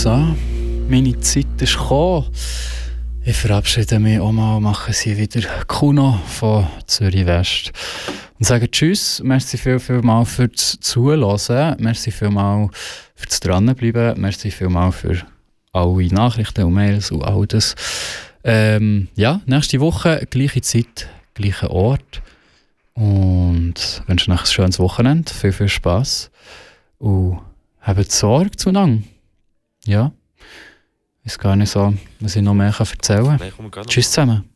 so. Meine Zeit ist gekommen. Ich verabschiede mich auch mal, mache sie wieder Kuno von Zürich West. Und sage Tschüss, merci viel mal fürs Zuhören, merci viel mal fürs Dranbleiben, merci viel mal für alle Nachrichten und Mails und all das. Ja, nächste Woche, gleiche Zeit, gleicher Ort. Und wünsche euch ein schönes Wochenende, viel Spass. Und habt Sorge zueinander. Ja. Ist gar nicht so, was ich noch mehr erzählen kann. Tschüss zusammen.